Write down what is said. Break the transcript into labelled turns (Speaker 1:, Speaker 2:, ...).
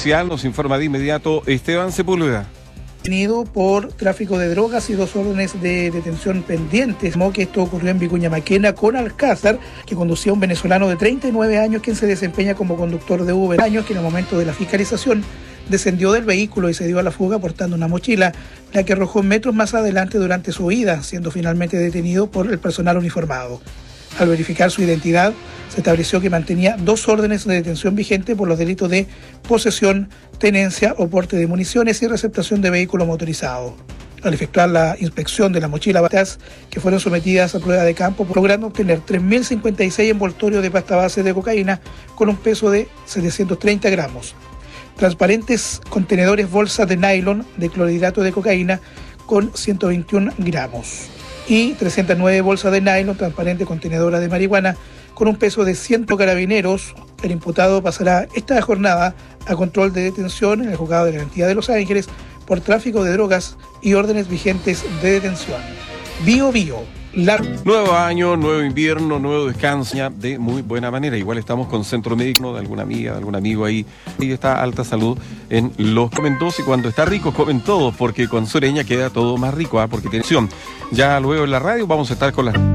Speaker 1: policial, nos informa de inmediato Esteban Sepúlveda.
Speaker 2: Detenido por tráfico de drogas y 2 órdenes de detención pendientes. Que esto ocurrió en Vicuña Maquena con Alcázar, que conducía a un venezolano de 39 años quien se desempeña como conductor de Uber. Años que en el momento de la fiscalización descendió del vehículo y se dio a la fuga portando una mochila, la que arrojó metros más adelante durante su huida, siendo finalmente detenido por el personal uniformado. Al verificar su identidad, se estableció que mantenía 2 órdenes de detención vigentes por los delitos de posesión, tenencia o porte de municiones y receptación de vehículo motorizado. Al efectuar la inspección de la mochila batas que fueron sometidas a prueba de campo, logrando obtener 3.056 envoltorios de pasta base de cocaína con un peso de 730 gramos. Transparentes contenedores bolsas de nylon de clorhidrato de cocaína con 121 gramos. Y 309 bolsas de nylon transparente contenedora de marihuana con un peso de 100 carabineros. El imputado pasará esta jornada a control de detención en el juzgado de garantía de Los Ángeles por tráfico de drogas y órdenes vigentes de detención. Bio.
Speaker 1: Nuevo año, nuevo invierno, nuevo descanso de muy buena manera. Igual estamos con centro médico de alguna amiga, de algún amigo ahí. Y está alta salud en los comen todos y cuando está rico comen todos porque con Sureña queda todo más rico, porque tiene opción. Ya luego en la radio vamos a estar con las...